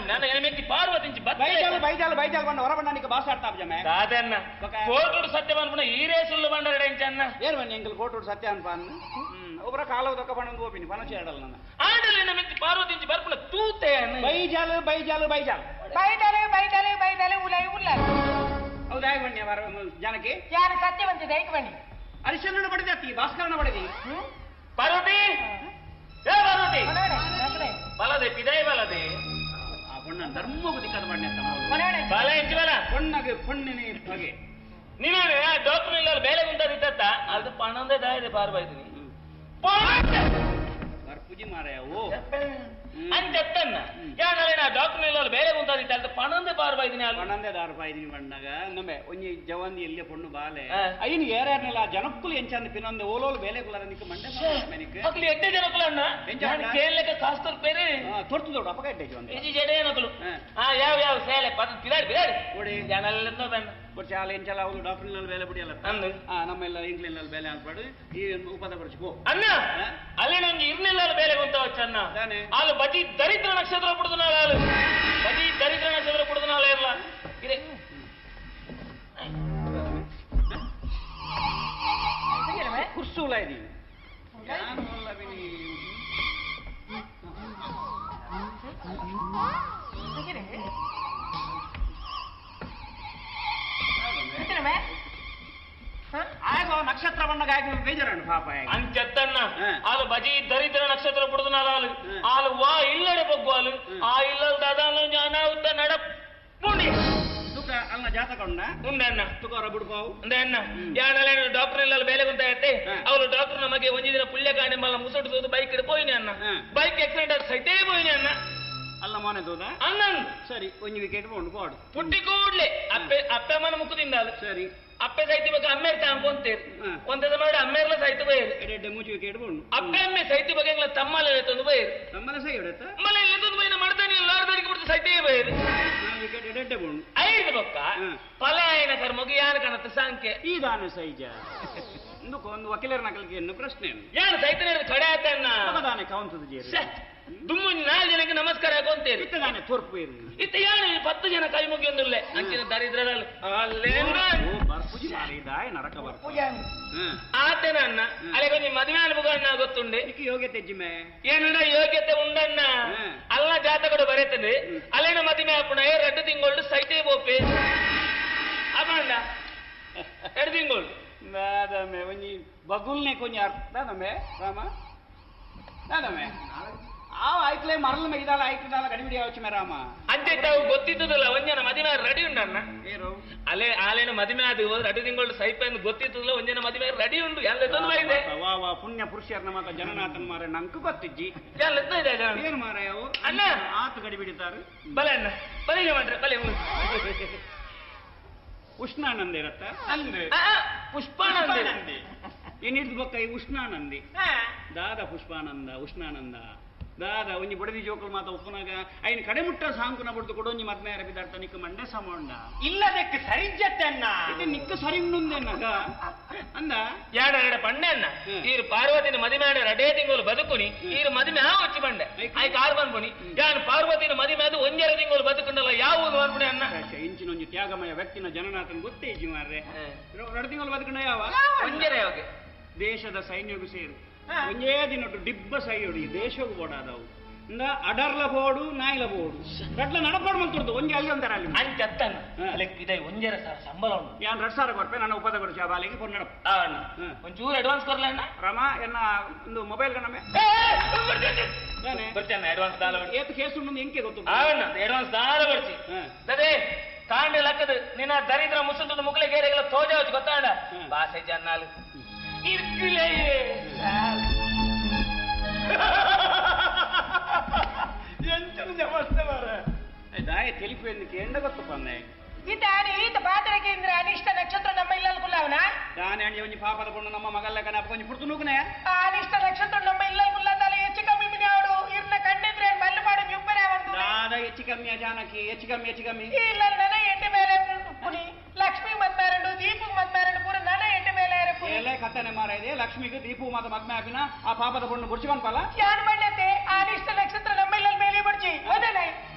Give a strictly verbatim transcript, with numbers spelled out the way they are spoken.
ನನ್ನ ಎನಮೆಕ್ಕಿ ಪಾರ್ವತಿಂಚಿ ಬೈಜಾಲು ಬೈಜಾಲು ಬೈಜಾಲು ಬಂಡ ಹೊರ ಬಂಡ ನಿಕ್ಕೆ ಬಾಸಾಡ್ತಾ ಜಮೆ ಕಾದನ್ನ ಕೋಟುಡು ಸತ್ಯ ಬಂದ್ಬಿಡ ಈರೇ ಸುಳ್ಳು ಬಂಡರೆ ಎಂಚನ್ನ ಏನು ಬನ್ನಿ ಎಂಕಲ್ ಕೋಟುಡು ಸತ್ಯ ಅನ್ಪ ಅನ್ನು ಒಬ್ಬರ ಕಾಲವ ದೊಕ್ಕ ಪಣ ಗೋಪಿನಿ ಪನಚಿ ಆಡಲ್ಲ ನನ್ನ ಆಡಲಿ ಎನಮೆಕ್ಕಿ ಪಾರ್ವತಿಂಚಿ ಬರ್ಪುಣ ತೂತೆ ಬೈಜಾಲು ಬೈಜಾಲು ಬೈಜಾಲು ಬೈದಲೆ ಬೈದಲೆ ಬೈದಲೆ ಉಲೈ ಉಲ್ಲ ಹೌದಾ ಬನ್ನಿ ಜನಕ್ಕೆ ಯಾರು ಸತ್ಯವಂತಿದೆ ಐಕ್ ಬನ್ನಿ ಹರಿಶ್ಚಂದ್ರನ ಪಡೆದಿ ಭಾಸ್ಕರನ ಪಡೆದಿ ಪಾರ್ವತಿ ಏ ಪಾರ್ವತಿ ಬಲದೆ ಪಿದಾಯ ಬಲದೆ ಆ ಪೊಣ್ಣ ಧರ್ಮಕ್ಕೆ ದಿಕ್ಕದ ಬಣ್ಣ ಬಲ ಎಂಚು ಬಲ ಪೊಣ್ಣಗೆ ಪೊಣ್ಣಿನಿ ಹಾಗೆ ನೀನು ಡಾಕ್ಟರ್ ಇಲ್ಲ ಬೇಲೆ ಗುಂತದಿತ್ತ ಅದು ಪಣಂದೇ ದಾಯದೆ ಪಾರ್ಬಾಯ್ತೀನಿ ಪೂಜೆ ಮಾರಾಯವು ಅಂತೆತ್ತನ್ನ ಯಾನಲ್ಲ ನಾ ಡಾಕ್ಟರ್ ಇಲ್ಲ ಬೇಲೆ ಗುಂತದಿತ್ತ ಅದು ಪಣಂದೇ ಪಾರ್ಬಾಯ್ತೀನಿ ಪಣಂದೇ ದಾರ ಪಾಯ್ದಿನಿ ಬಂದಾಗ ನಮ್ಮೆ ಒಂಜಿ ಜವಂದಿ ಎಲ್ಲಿ ಪೊಣ್ಣು ಬಾಲೆ ಐನು ಏರ್ಯಾರ್ನೆಲ್ಲ ಜನಕ್ಕುಲು ಎಂಚಂದ ಪಿನೊಂದೆ ಓಲೋಲು ಬೇಲೆ ಕುಲಾರ ನಿಕ್ಕೆ ಮಂಡೆ ಮೆನಿಕ್ಕೆ ಮಕ್ಕಳು ಎಡ್ಡೆ ಜನಕ್ಕುಲು ಅಣ್ಣ ಕೇಳಲೆಕ್ಕ ಕಾಸ್ತರ್ ಬೇರೆ ತೊಡ್ತು ದೊಡ್ಡ ಅಪಕ ಎಡ್ಡೆ ಜವಂದಿ ಇಜಿ ಜಡೆ ಜನಕ್ಕುಲು ಹಾ ಯಾವ ಯಾವ ಸೇಲೆ ಪದ ಪಿರಾಡಿ ಪಿರಾಡಿ ನೋಡಿ ಜನಲ್ಲ ಬೇಡ ಕೊಡ್ಸಿ ಆಲ ಎಂಚಲ್ಲ ಅವಳು ಡಾಕ್ಟರ್ ಬೇಲೆ ಬಿಡಿಯಲ್ಲ ಅಂದು ಹಾ ನಮ್ಮೆಲ್ಲ ಇಂಗ್ಲೆಂಡ್ ಬೇಲೆ ಅನ್ಪಾಡು ಈ ಉಪದ ಬರ್ಚಿಕೋ ಅಣ್ಣ ಅಲ್ಲಿ ನಂಗೆ ಇರ್ಲಿಲ್ಲ ಬೇಲೆ ಗುಂತ ವಚ್ಚನ್ನ ಆಲು ಬಜಿ ದರಿದ್ರ ನಕ್ಷತ್ರ ಪುಡ್ದು ನಾಳೆ ಆಲು ಬಜಿ ದರಿದ್ರ ನಕ್ಷತ್ರ ಪುಡ್ದು ನಾಳೆ ಇರಲ್ಲ ಇದೆ ಕುರ್ಸೂಲ ಇದೀವಿ ಆಗ ನಕ್ಷತ್ರ ಬಣ್ಣಗ ಬೇಜಾರಣ್ಣ ಪಾಪ ಅಂಚೆತ್ತನ್ನ ಆಲು ಬಜಿ ದರಿದ್ರ ನಕ್ಷತ್ರ ಪುಡ್ದು ನಾಳೆ ಆಲು ಆಲು ವಾ ಇಲ್ಲಡೆ ಬಗ್ಗು ಆಲು ಆ ಇಲ್ಲದ ಅದಾಲು ಜ್ಞಾನಾವುತ್ತ ನಡ ಪುಣಿ ತುಕ ಅಲ್ಲ ಜಾತಕ ಉಂಡ ಉಂಡಣ್ಣ ತುಕೋರ ಬಿಡ್ಪಾವು ಅಂದೆ ಅಣ್ಣ ಯಾನಲ್ಲ ಡಾಕ್ಟರ್ ಇಲ್ಲ ಬೇಲೆ ಗುಂತ ಇತ್ತೆ ಅವರು ಡಾಕ್ಟರ್ ನಮಗೆ ಒಂಜಿ ದಿನ ಪುಳ್ಯ ಕಾಣೆ ಮಲ್ಲ ಮುಸುಡು ಬೈಕ್ ಇಡ್ ಪೋಯಿನಿ ಅಣ್ಣ ಬೈಕ್ ಆಕ್ಸಿಡೆಂಟ್ ಆಗಿ ಸೈತೇ ಪೋಯಿನಿ ಅಣ್ಣ ಅಲ್ಲ ಮನೆ ತೋದ ಅಣ್ಣ ಸರಿ ಒಂಜಿ ವಿಕೆಟ್ ಕೊಂಡು ಕೋಡು ಪುಟ್ಟಿ ಕೂಡ್ಲೆ ಅಪ್ಪೆ ಅಪ್ಪೆ ಮನ ಮುಖದಿಂದ ಅದು ಸರಿ ಅಪ್ಪೆ ಸೈತಿ ಬಗ್ಗೆ ಅಮ್ಮೇರ್ ತಾಂಕೊಂತೇರು ಒಂದದ ಮಾಡಿ ಅಮ್ಮೇರ್ಲ ಸೈತು ಬೈರು ಎಡೆ ಮೂಜಿ ವಿಕೆಟ್ ಕೊಂಡು ಅಪ್ಪೆ ಅಮ್ಮೆ ಸೈತಿ ಬಗ್ಗೆ ತಮ್ಮಲ್ಲ ತಂದು ಬೈರು ತಮ್ಮನ ಸೈ ಹೊಡೆತ ಮಲ್ಲ ಇಲ್ಲ ತಂದು ಬೈನ ಮಾಡ್ತಾನೆ ಎಲ್ಲಾರ್ದರಿಗೆ ಬಿಡ್ತು ಸೈತೇ ಬೈರು ವಿಕೆಟ್ ಎಡೆ ಕೊಂಡು ಐದು ಬೊಕ್ಕ ಪಲಾಯನ ಕರ್ಮಗಿ ಯಾರು ಕಾಣತ್ತ ಸಂಖ್ಯೆ ಈ ದಾನ ಸೈಜ ಒಂದು ವಕೀಲರ ನಕಲಿಗೆ ಏನು ಪ್ರಶ್ನೆ ಯಾರು ಸೈತನ ಕಡೆ ಆತನ್ನ ದಾನೆ ಕೌಂತದ ಜೇರು ದುಮ್ಮು ನಾಲ್ಕು ಜನಕ್ಕೆ ನಮಸ್ಕಾರ ಹಾಕೊಂತೇರಿ ಇತ್ತದಾನೆ ತೋರ್ಪು ಇರು ಇತ್ತ ಯಾರು ಪತ್ತು ಜನ ಕೈ ಮುಗಿಯೊಂದಿಲ್ಲೆ ಅಂಚಿನ ದರಿದ್ರಗಳು ಬರ್ಪುಜಿ ಮಾರಿದಾಯ ನರಕ ಬರ್ಪು ಆತನ ಅಣ್ಣ ಅಲ್ಲಿಗೆ ನಿಮ್ಮ ಮದುವೆ ಅನುಭವ ಗೊತ್ತುಂಡೆ ಯೋಗ್ಯತೆ ಜಿಮ್ಮೆ ಏನಂದ್ರೆ ಯೋಗ್ಯತೆ ಉಂಡಣ್ಣ ಅಲ್ಲ ಜಾತಕಡು ಬರೀತದೆ ಅಲ್ಲೇನ ಮದುವೆ ಹಾಪುಣ ಎರಡು ತಿಂಗಳು ಸೈಟೇ ಬೋಪೆ ಅಪ್ಪಣ್ಣ ಎರಡು ತಿಂಗಳು ನಾದಮೆ ಒಂಜಿ ಬಗುಲ್ನೆ ಕೊಂಚ ಅರ್ಥ ನಮೆ ರಾಮ ನಾದಮೆ ಆ ಆಯ್ತಲೇ ಮರಲ್ ಮೈದಾಲ ಆಯ್ತದಾಲ ಗಡಿಬಿಡಿ ಆವಚ್ಚ ಮೇ ರಾಮ ಅಂತೆ ತಾವು ಗೊತ್ತಿದ್ದಲ್ಲ ಒಂಜನ ಮದುವೆ ರೆಡಿ ಉಂಡಣ್ಣ ಏನು ಅಲ್ಲೇ ಆಲೇನ ಮದುವೆ ಆದ ಎರಡು ತಿಂಗಳು ಸೈಪ ಎಂದು ಗೊತ್ತಿದ್ದಲ್ಲ ಒಂಜನ ಮದುವೆ ರೆಡಿ ಉಂಡು ಎಲ್ಲ ತಂದು ಬೈದೆ ವಾ ವಾ ಪುಣ್ಯ ಪುರುಷರ್ನ ಮಾತ ಜನನಾಥನ್ ಮಾರ ನಂಕು ಗೊತ್ತಿಜ್ಜಿ ಎಲ್ಲ ಇದೆ ಏನು ಮಾರಾಯವು ಅಣ್ಣ ಆತು ಗಡಿಬಿಡಿತಾರೆ ಬಲೆ ಅಣ್ಣ ಬಲಿಗೆ ಮಾಡ್ರೆ ಬಲೆ ಉಷ್ಣಾನಂದ ಇರತ್ತ ಅಂದ್ರೆ ಪುಷ್ಪಾನಂದಿ ಏನಿಡ್ದು ಬೊಕ್ಕ ಈ ಉಷ್ಣಾನಂದಿ ದಾದ ಪುಷ್ಪಾನಂದ ಉಷ್ಣಾನಂದ ದಾದ ಒಂಜಿ ಬಡದಿ ಜೋಕಲ್ ಮಾತ ಉಪ್ಪುನಾಗ ಐನ್ ಕಡೆ ಮುಟ್ಟ ಸಾಂಕುನ ಬಡ್ದು ಕೊಡೊಂಜಿ ಮದ್ಮೆ ಅರಬಿದಾರ್ತ ನಿಕ್ಕ ಮಂಡೆ ಸಮೋಂಡ ಇಲ್ಲದಕ್ಕೆ ಸರಿಜತ್ತೆ ಅಣ್ಣ ಇದು ನಿಕ್ಕ ಸರಿ ಉಂಡುಂದೆನ್ನಗ ಅಂದ ಯಾಡ ಎಡ ಪಂಡೆ ಅಣ್ಣ ಈರು ಪಾರ್ವತಿನ ಮದುವೆ ಮಾಡಿ ರಡೇ ತಿಂಗಳು ಬದುಕುನಿ ಈರು ಮದುವೆ ಆ వచ్చి ಬಂಡೆ ಆಯ್ ಕಾರ್ ಬಂದ್ಬುನಿ ಯಾನ್ ಪಾರ್ವತಿನ ಮದುವೆ ಅದು ಒಂಜೆರ ತಿಂಗಳು ಬದುಕುಂಡಲ್ಲ ಯಾವುದು ಅನ್ಬಿಡಿ ಅಣ್ಣ ಇಂಚಿನೊಂಜಿ ತ್ಯಾಗಮಯ ವ್ಯಕ್ತಿನ ಜನನಾಥನ್ ಗೊತ್ತೇ ಇಜ್ಜಿ ಮಾರ್ರೆ ಎರಡು ತಿಂಗಳು ಬದುಕುಂಡ ಯಾವ ಒಂಜೆರ ಯಾವಾಗ ದೇಶದ ಸೈನ್ಯಗೂ ಸೇರು ಒಂದೇ ದಿನ ಡಿಬ್ಬ ಸೈಯೊಡಿ ದೇಶವು ಬೋಡಾದವು ಇಂದ ಅಡರ್ಲ ಬೋಡು ನಾಯಿಲ ಬೋಡು ಗಟ್ಲ ನಡಪಾಡು ಮಂತುರ್ದು ಒಂಜಿ ಅಲ್ಲಿ ಒಂದರ ಅಲ್ಲಿ ಅಂಚತ್ತನ ಲೆಕ್ಕಿದೆ ಒಂಜೆರ ಸರ ಸಂಬಳ ಉಂಟು ಯಾನ್ ಎರಡು ಸಾವಿರ ಕೊಡ್ಪೆ ನನ್ನ ಉಪದ ಕೊಡಿಸಿ ಆ ಬಾಲಿಗೆ ಕೊಡ್ ನಡಪ ಅಣ್ಣ ಒಂಚೂರು ಅಡ್ವಾನ್ಸ್ ಕೊರ್ಲ ಅಣ್ಣ ರಮ ಎನ್ನ ಒಂದು ಮೊಬೈಲ್ ಗಣಮೆ ಬರ್ತಾನೆ ಅಡ್ವಾನ್ಸ್ ದಾಲ ಏತು ಕೇಸು ಉಂಡು ಎಂಕೆ ಗೊತ್ತು ಅಣ್ಣ ಅಡ್ವಾನ್ಸ್ ದಾಲ ಬರ್ಚಿ ಅದೇ ಕಾಂಡೆ ಲಕ್ಕದು ನಿನ್ನ ದರಿದ್ರ ಮುಸುದು ಮುಗ್ಲೆ ಗೇರೆಗಳ ತೋಜ వచ్చి ಗೊತ್ತಾಂಡ ಬಾಸೆ ಜನ್ನಾಲು ಇರ್ಕಿಲೇ ಎಂಚನು ಜಮಸ್ತೆ ಮಾರ ದಾಯ తెలిపోయింది ఎండ ಗೊತ್ತಪ್ಪನ್ನೆ ಇದಾನಿ ಈತ ಬಾದರಕ್ಕೆ ಇಂದ್ರ ಅನಿಷ್ಟ ನಕ್ಷತ್ರ ನಮ್ಮ ಇಲ್ಲಲ್ಲಿ ಕುಲ್ಲವನ ದಾನಿ ಅಂಜಿ ಒಂಜಿ ಪಾಪದ ಪೊಣ್ಣು ನಮ್ಮ ಮಗಲ್ಲ ಕನ ಕೊಂಚ ಪುರ್ತು ನೂಕನೆ ಆ ಅನಿಷ್ಟ ನಕ್ಷತ್ರ ನಮ್ಮ ಇಲ್ಲಲ್ಲಿ ಕುಲ್ಲದಾಲ ಹೆಚ್ಚು ಕಮ್ಮಿ ಮಿನಾಡು ಇರ್ನ ಕಂಡಿದ್ರೆ ಮಲ್ಲು ಮಾಡು ಯುಬ್ಬರೆ ಒಂದು ದಾದ ಹೆಚ್ಚು ಕಮ್ಮಿ ಜಾನಕಿ ಹೆಚ್ಚು ಕಮ್ಮಿ ಹೆಚ್ಚು ಕಮ್ಮಿ ಇಲ್ಲ ನನ ಎಂಟು ಮೇಲೆ ಪುನಿ ಲಕ್ಷ್ಮಿ ಮದ್ಮಾರಂಡು ದೀಪು ಮದ್ಮಾರಂಡು ಪೂರ ನನ ಎಂಟು ಮೇಲೆ ಎಲ್ಲ ಕತ್ತನೆ ಮಾರ ಇದೆ ಲಕ್ಷ್ಮಿಗೆ ದೀಪು ಮಾತ ಮದ್ಮೆ ಹಾಕಿನ ಆ ಪಾಪದ ಪೊಣ್ಣು ಬುಡ್ಚಿಕೊಂಡ್ಪಲ್ಲ ಯಾನ್ ಮಂಡತೆ ಆ ಅನಿಷ್ಟ ನಕ್ಷತ್ರ ನಮ್ಮ ಇಲ್ಲಲ್ಲಿ ಮೇಲೆ ಬಡ್ಚಿ ಅದೇ